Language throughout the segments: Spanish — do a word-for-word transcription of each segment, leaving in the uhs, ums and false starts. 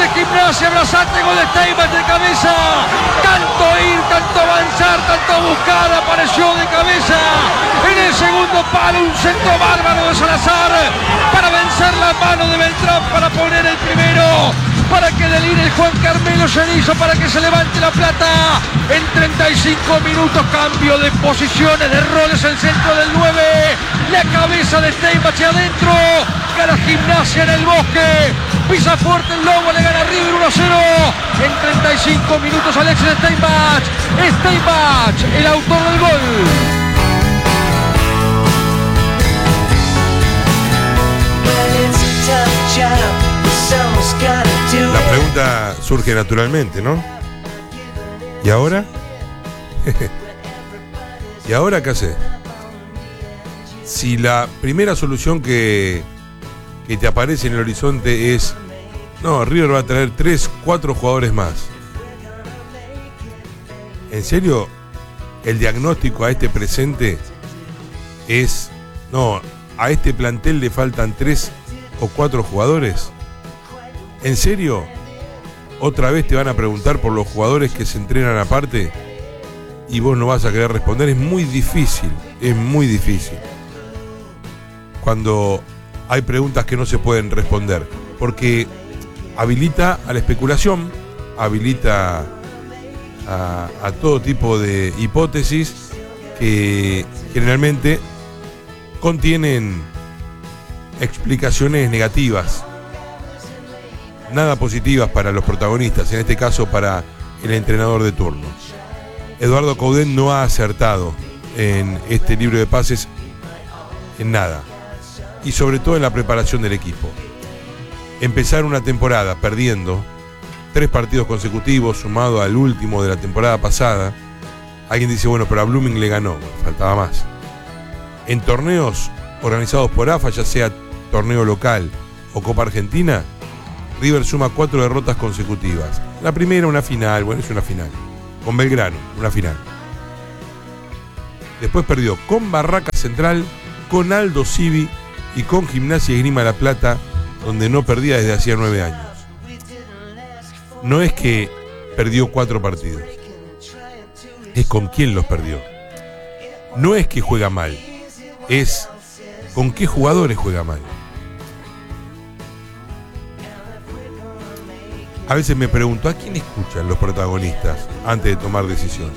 Gimnasia, abrazate, gol de Steinbach de cabeza. Tanto ir, tanto avanzar, tanto buscar, apareció de cabeza. En el segundo palo, un centro bárbaro de Salazar para vencer la mano de Beltrán, para poner el primero, para que delire el Juan Carmelo Cenizo, para que se levante la Plata. En treinta y cinco minutos, cambio de posiciones, de roles, el centro del nueve, la cabeza de Steinbach hacia adentro, gana Gimnasia en el Bosque, pisa fuerte el Lobo, le gana River uno a cero. En treinta y cinco minutos, Alexis Steinbach, Steinbach, el autor del gol. La pregunta surge naturalmente, ¿no? ¿Y ahora? ¿Y ahora qué haces? Si la primera solución que, que te aparece en el horizonte es: no, River va a traer tres, cuatro jugadores más. ¿En serio el diagnóstico a este presente es: no, a este plantel le faltan tres o cuatro jugadores? ¿En serio otra vez te van a preguntar por los jugadores que se entrenan aparte y vos no vas a querer responder? Es muy difícil, es muy difícil cuando hay preguntas que no se pueden responder, porque habilita a la especulación, habilita a, a todo tipo de hipótesis que generalmente contienen explicaciones negativas, nada positivas para los protagonistas, en este caso para el entrenador de turno. Eduardo Coudet no ha acertado en este libro de pases en nada, y sobre todo en la preparación del equipo. Empezar una temporada perdiendo tres partidos consecutivos sumado al último de la temporada pasada. Alguien dice, bueno, pero a Blooming le ganó, bueno, faltaba más. En torneos organizados por A F A, ya sea torneo local o Copa Argentina, River suma cuatro derrotas consecutivas. La primera, una final, bueno, es una final. Con Belgrano, una final. Después perdió con Barraca Central, con Aldo Civi y con Gimnasia y Esgrima La Plata, donde no perdía desde hacía nueve años. No es que perdió cuatro partidos, es con quién los perdió. No es que juega mal, es con qué jugadores juega mal. A veces me pregunto, ¿a quién escuchan los protagonistas antes de tomar decisiones?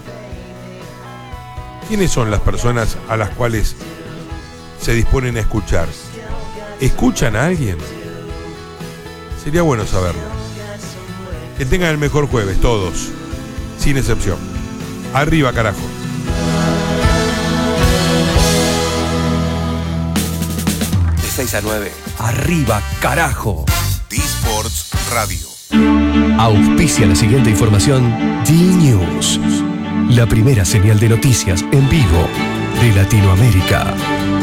¿Quiénes son las personas a las cuales se disponen a escuchar? ¿Escuchan a alguien? Sería bueno saberlo. Que tengan el mejor jueves, todos, sin excepción. Arriba, carajo. De seis a nueve. Arriba, carajo. D-Sports Radio. Auspicia la siguiente información. D-News, la primera señal de noticias en vivo de Latinoamérica.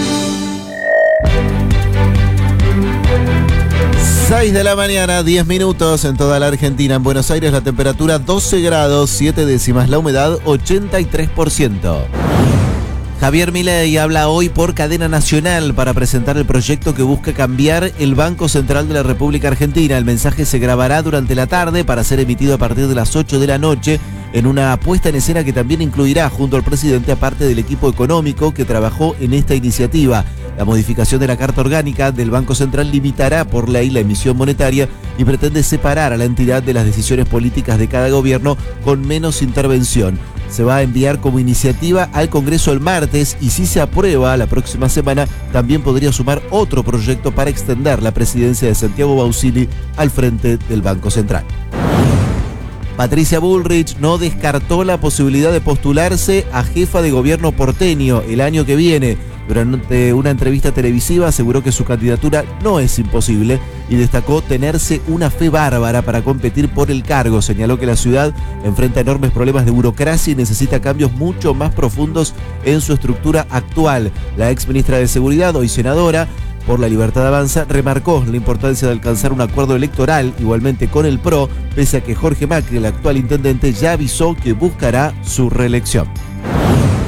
seis de la mañana, diez minutos en toda la Argentina. En Buenos Aires la temperatura doce grados, siete décimas, la humedad ochenta y tres por ciento. Javier Milei habla hoy por cadena nacional para presentar el proyecto que busca cambiar el Banco Central de la República Argentina. El mensaje se grabará durante la tarde para ser emitido a partir de las ocho de la noche en una puesta en escena que también incluirá junto al presidente a parte del equipo económico que trabajó en esta iniciativa. La modificación de la Carta Orgánica del Banco Central limitará por ley la emisión monetaria y pretende separar a la entidad de las decisiones políticas de cada gobierno con menos intervención. Se va a enviar como iniciativa al Congreso el martes y si se aprueba la próxima semana también podría sumar otro proyecto para extender la presidencia de Santiago Bausili al frente del Banco Central. Patricia Bullrich no descartó la posibilidad de postularse a jefa de gobierno porteño el año que viene. Durante una entrevista televisiva aseguró que su candidatura no es imposible y destacó tenerse una fe bárbara para competir por el cargo. Señaló que la ciudad enfrenta enormes problemas de burocracia y necesita cambios mucho más profundos en su estructura actual. La ex ministra de Seguridad, hoy senadora por la Libertad Avanza, remarcó la importancia de alcanzar un acuerdo electoral igualmente con el P R O, pese a que Jorge Macri, el actual intendente, ya avisó que buscará su reelección.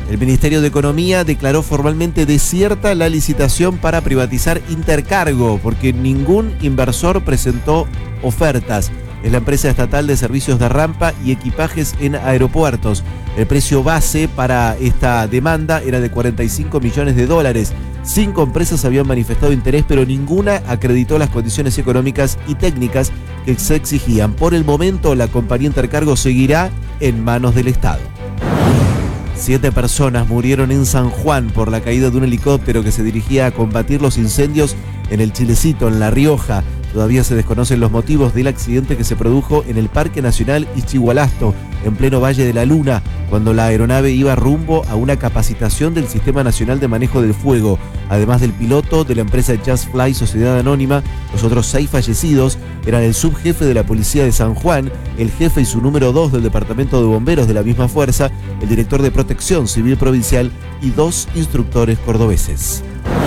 El Ministerio de Economía declaró formalmente desierta la licitación para privatizar Intercargo, porque ningún inversor presentó ofertas. Es la empresa estatal de servicios de rampa y equipajes en aeropuertos. El precio base para esta demanda era de cuarenta y cinco millones de dólares. Cinco empresas habían manifestado interés, pero ninguna acreditó las condiciones económicas y técnicas que se exigían. Por el momento, la compañía Intercargo seguirá en manos del Estado. Siete personas murieron en San Juan por la caída de un helicóptero que se dirigía a combatir los incendios en el Chilecito, en La Rioja. Todavía se desconocen los motivos del accidente que se produjo en el Parque Nacional Ischigualasto, en pleno Valle de la Luna, cuando la aeronave iba rumbo a una capacitación del Sistema Nacional de Manejo del Fuego. Además del piloto de la empresa Just Fly Sociedad Anónima, los otros seis fallecidos eran el subjefe de la Policía de San Juan, el jefe y su número dos del Departamento de Bomberos de la misma fuerza, el director de Protección Civil Provincial y dos instructores cordobeses.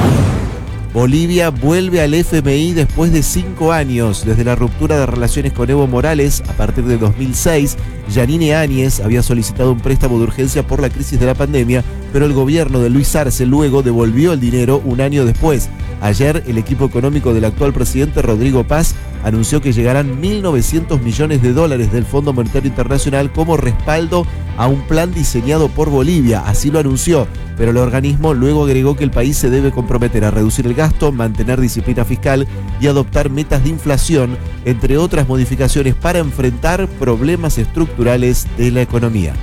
Bolivia vuelve al F M I después de cinco años. Desde la ruptura de relaciones con Evo Morales a partir de dos mil seis, Yanine Áñez había solicitado un préstamo de urgencia por la crisis de la pandemia, pero el gobierno de Luis Arce luego devolvió el dinero un año después. Ayer, el equipo económico del actual presidente Rodrigo Paz anunció que llegarán mil novecientos millones de dólares del Fondo Monetario Internacional como respaldo a un plan diseñado por Bolivia. Así lo anunció, pero el organismo luego agregó que el país se debe comprometer a reducir el gasto, mantener disciplina fiscal y adoptar metas de inflación, entre otras modificaciones para enfrentar problemas estructurales de la economía.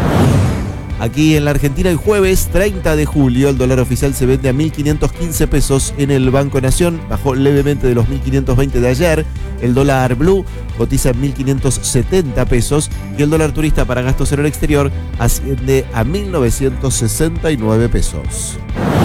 Aquí en la Argentina, el jueves treinta de julio, el dólar oficial se vende a mil quinientos quince pesos en el Banco Nación, bajó levemente de los mil quinientos veinte de ayer. El dólar blue cotiza en mil quinientos setenta pesos y el dólar turista para gastos en el exterior asciende a mil novecientos sesenta y nueve pesos.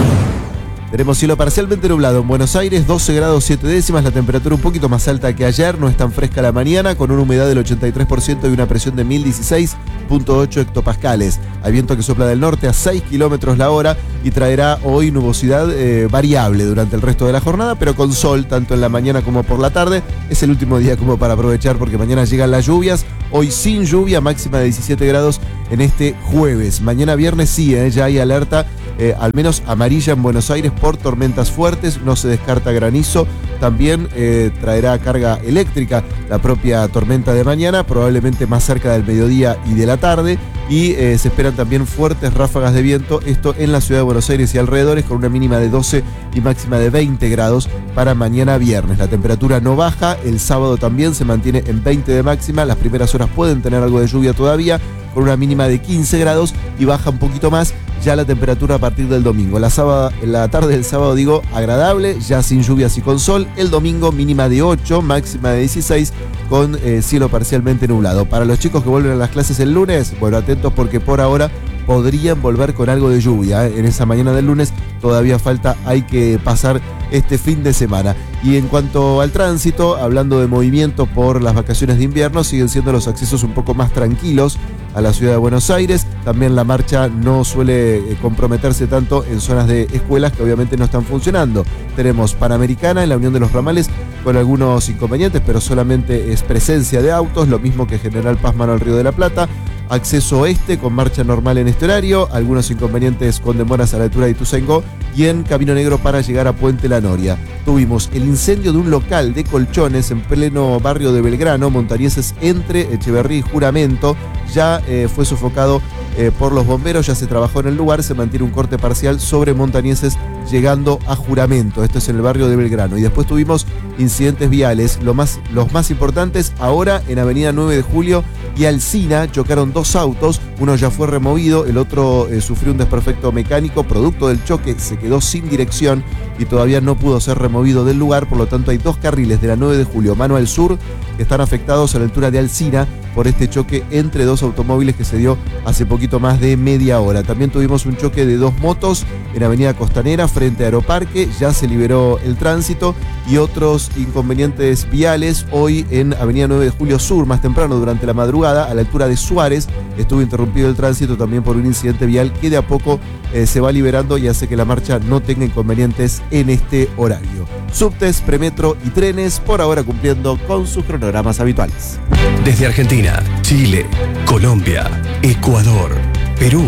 Tenemos cielo parcialmente nublado en Buenos Aires, doce grados siete décimas, la temperatura un poquito más alta que ayer, no es tan fresca la mañana, con una humedad del ochenta y tres por ciento y una presión de mil dieciséis punto ocho hectopascales. Hay viento que sopla del norte a seis kilómetros la hora y traerá hoy nubosidad eh, variable durante el resto de la jornada, pero con sol tanto en la mañana como por la tarde. Es el último día como para aprovechar porque mañana llegan las lluvias, hoy sin lluvia, máxima de diecisiete grados en este jueves. Mañana viernes sí, eh, ya hay alerta, eh, al menos amarilla en Buenos Aires por tormentas fuertes, no se descarta granizo, también eh, traerá carga eléctrica la propia tormenta de mañana, probablemente más cerca del mediodía y de la tarde, y eh, se esperan también fuertes ráfagas de viento, esto en la ciudad de Buenos Aires y alrededores, con una mínima de doce y máxima de veinte grados para mañana viernes. La temperatura no baja, el sábado también se mantiene en veinte de máxima, las primeras horas pueden tener algo de lluvia todavía, con una mínima de quince grados y baja un poquito más ya la temperatura a partir del domingo. La, sábado, la tarde del sábado, digo, agradable, ya sin lluvias y con sol. El domingo mínima de ocho, máxima de dieciséis, con eh, cielo parcialmente nublado. Para los chicos que vuelven a las clases el lunes, bueno, atentos porque por ahora podrían volver con algo de lluvia. ¿eh? En esa mañana del lunes todavía falta, hay que pasar este fin de semana. Y en cuanto al tránsito, hablando de movimiento por las vacaciones de invierno, siguen siendo los accesos un poco más tranquilos a la ciudad de Buenos Aires. También la marcha no suele comprometerse tanto en zonas de escuelas que obviamente no están funcionando. Tenemos Panamericana en la Unión de los Ramales con algunos inconvenientes, pero solamente es presencia de autos, lo mismo que General Paz Mano al Río de la Plata. Acceso oeste con marcha normal en este horario, algunos inconvenientes con demoras a la altura de Ituzaingó y en Camino Negro para llegar a Puente La Noria. Tuvimos el incendio de un local de colchones en pleno barrio de Belgrano, Montañeses, entre Echeverría y Juramento. Ya eh, fue sofocado eh, por los bomberos, ya se trabajó en el lugar, se mantiene un corte parcial sobre Montañeses llegando a Juramento. Esto es en el barrio de Belgrano. Y después tuvimos incidentes viales, lo más, los más importantes ahora en Avenida nueve de Julio y Alsina. Chocaron dos autos, uno ya fue removido, el otro eh, sufrió un desperfecto mecánico producto del choque, se quedó sin dirección y todavía no pudo ser removido del lugar. Por lo tanto hay dos carriles de la nueve de Julio, mano al sur, que están afectados a la altura de Alsina por este choque entre dos automóviles que se dio hace poquito más de media hora. También tuvimos un choque de dos motos en Avenida Costanera frente a Aeroparque, ya se liberó el tránsito, y otros inconvenientes viales hoy en Avenida nueve de Julio Sur, más temprano durante la madrugada, a la altura de Suárez, estuvo interrumpido el tránsito también por un incidente vial que de a poco eh, se va liberando y hace que la marcha no tenga inconvenientes en este horario. Subtes, premetro y trenes por ahora cumpliendo con sus cronogramas habituales. Desde Argentina, Chile, Colombia, Ecuador, Perú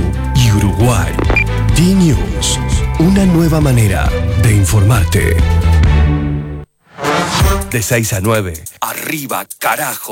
y Uruguay. D-News, una nueva manera de informarte. De seis a nueve, arriba, carajo.